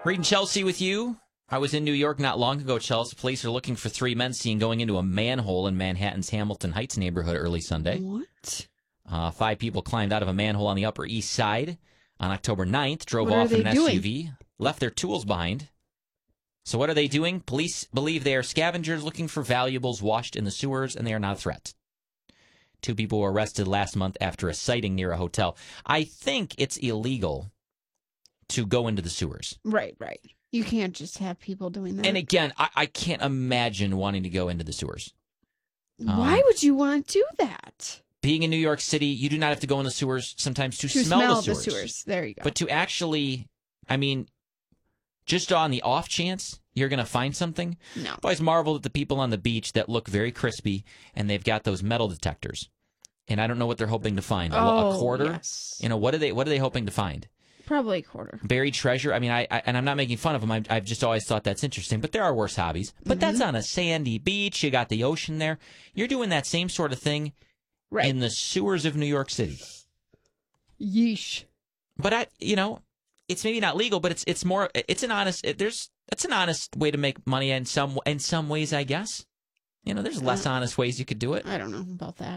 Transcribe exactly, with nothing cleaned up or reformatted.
Reading Chelsea with you. I was in New York not long ago, Chelsea. Police are looking for three men seen going into a manhole in Manhattan's Hamilton Heights neighborhood early Sunday. What? Uh, five people climbed out of a manhole on the Upper East Side on October ninth, drove What are off in they an doing? S U V, left their tools behind. So what are they doing? Police believe they are scavengers looking for valuables washed in the sewers, and they are not a threat. Two people were arrested last month after a sighting near a hotel. I think it's illegal to go into the sewers. Right, right. You can't just have people doing that. And again, I, I can't imagine wanting to go into the sewers. Why um, would you want to do that? Being in New York City, you do not have to go in the sewers sometimes to, To smell, smell the, sewers. the sewers. There you go. But to actually, I mean, just on the off chance you're going to find something. No. I've always marveled at the people on the beach that look very crispy, and they've got those metal detectors. And I don't know what they're hoping to find. A- Oh, a quarter? yes. You know, what are they What are they hoping to find? Probably a quarter. Buried treasure? I mean, I, I and I'm not making fun of them. I, I've just always thought that's interesting. But there are worse hobbies. But that's on a sandy beach. You got the ocean there. You're doing that same sort of thing Right. in the sewers of New York City. Yeesh. But I, you know, it's maybe not legal, but it's it's more. It's an honest. There's that's an honest way to make money in some in some ways, I guess. You know, there's less honest ways you could do it. I don't know about that.